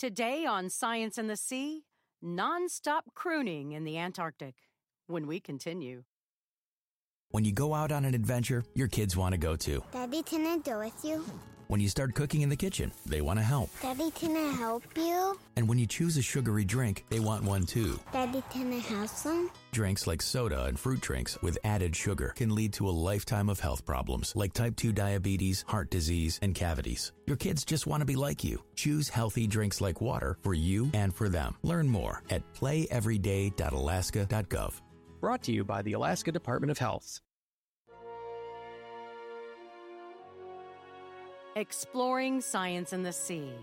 Today on Science in the Sea, non-stop crooning in the Antarctic. When we continue. When you go out on an adventure, your kids want to go too. Daddy, can I go with you? When you start cooking in the kitchen, they want to help. Daddy, can I help you? And when you choose a sugary drink, they want one too. Daddy, can I have some? Drinks like soda and fruit drinks with added sugar can lead to a lifetime of health problems like type 2 diabetes, heart disease, and cavities. Your kids just want to be like you. Choose healthy drinks like water for you and for them. Learn more at playeveryday.alaska.gov. Brought to you by the Alaska Department of Health. Exploring science in the sea.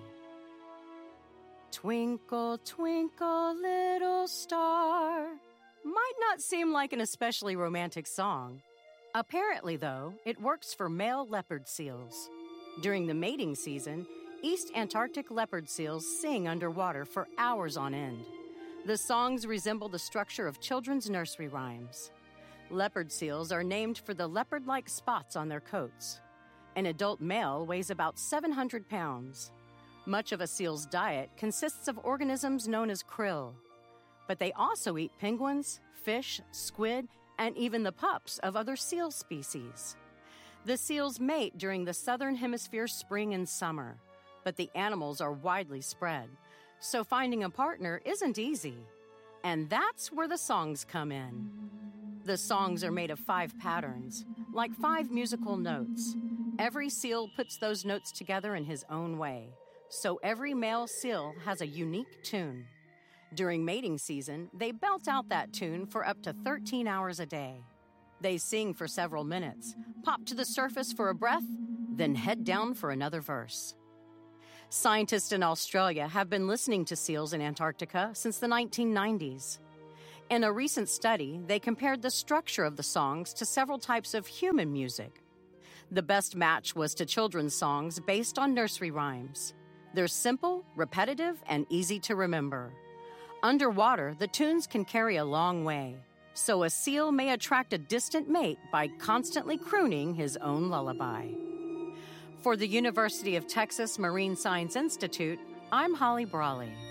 Twinkle, twinkle, little star. Might not seem like an especially romantic song. Apparently, though, it works for male leopard seals. During the mating season, East Antarctic leopard seals sing underwater for hours on end. The songs resemble the structure of children's nursery rhymes. Leopard seals are named for the leopard-like spots on their coats. An adult male weighs about 700 pounds. Much of a seal's diet consists of organisms known as krill. But they also eat penguins, fish, squid, and even the pups of other seal species. The seals mate during the southern hemisphere spring and summer, but the animals are widely spread, so finding a partner isn't easy. And that's where the songs come in. The songs are made of 5 patterns, like 5 musical notes. Every seal puts those notes together in his own way, so every male seal has a unique tune. During mating season, they belt out that tune for up to 13 hours a day. They sing for several minutes, pop to the surface for a breath, then head down for another verse. Scientists in Australia have been listening to seals in Antarctica since the 1990s. In a recent study, they compared the structure of the songs to several types of human music. The best match was to children's songs based on nursery rhymes. They're simple, repetitive, and easy to remember. Underwater, the tunes can carry a long way, so a seal may attract a distant mate by constantly crooning his own lullaby. For the University of Texas Marine Science Institute, I'm Holly Brawley.